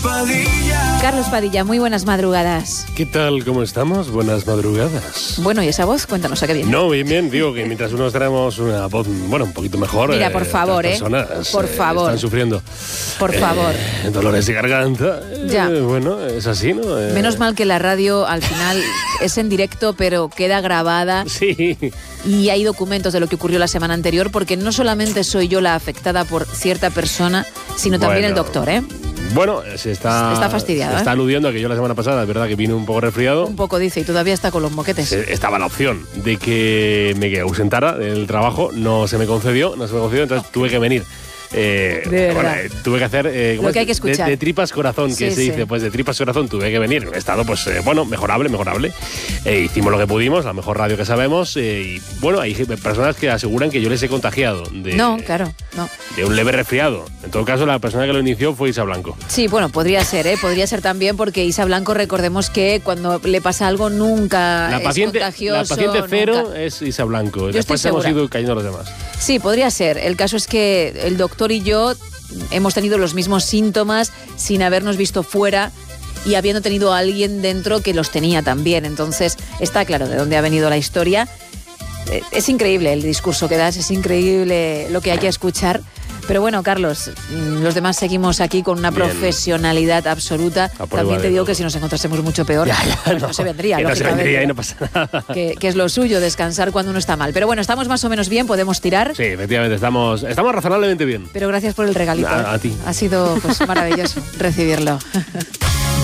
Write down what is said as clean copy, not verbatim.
Padilla. Carlos Padilla, muy buenas madrugadas. ¿Qué tal? ¿Cómo estamos? Buenas madrugadas. Bueno, ¿y esa voz? Cuéntanos, ¿a qué viene? No, bien, digo que mientras unos tenemos una voz, bueno, un poquito mejor. Mira, por favor, otras personas, por favor. están sufriendo. Por favor. Dolores de garganta. Ya. Bueno, es así, ¿no? Menos mal que la radio al final es en directo, pero queda grabada. Sí. Y hay documentos de lo que ocurrió la semana anterior, porque no solamente soy yo la afectada por cierta persona, sino también el doctor, ¿eh? Bueno, se está fastidiado. Está aludiendo a que yo la semana pasada, es verdad que vine un poco resfriado. Un poco dice, y todavía está con los moquetes. Estaba la opción de que me ausentara del trabajo, no se me concedió, entonces tuve que venir. Tuve que hacer lo que hay que escuchar. De tripas corazón, que se dice, pues de tripas corazón tuve que venir. He estado, pues, mejorable. Hicimos lo que pudimos, la mejor radio que sabemos. Y bueno, hay personas que aseguran que yo les he contagiado. No, claro, no. De un leve resfriado. En todo caso, la persona que lo inició fue Isa Blanco. Sí, bueno, podría ser, podría ser también, porque Isa Blanco, recordemos que cuando le pasa algo nunca es contagioso. La paciente cero nunca. es Isa Blanco. Yo Después hemos ido cayendo los demás. Sí, podría ser. El caso es que el doctor y yo hemos tenido los mismos síntomas sin habernos visto fuera y habiendo tenido a alguien dentro que los tenía también. Entonces, está claro de dónde ha venido la historia. Es increíble el discurso que das, es increíble lo que hay que escuchar. Pero bueno, Carlos, los demás seguimos aquí con una profesionalidad absoluta. También te digo que si nos encontrásemos mucho peor, no se vendría, que lógicamente. No se vendría y no pasa nada. Que es lo suyo, descansar cuando uno está mal. Pero bueno, estamos más o menos bien, podemos tirar. Sí, efectivamente, estamos razonablemente bien. Pero gracias por el regalito. A ti. Ha sido pues maravilloso recibirlo.